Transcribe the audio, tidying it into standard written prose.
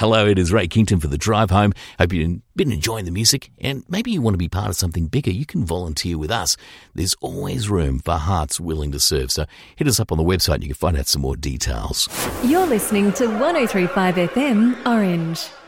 Hello, it is Ray Kington for The Drive Home. Hope you've been enjoying the music, and maybe you want to be part of something bigger. You can volunteer with us. There's always room for hearts willing to serve. So hit us up on the website and you can find out some more details. You're listening to 103.5 FM Orange.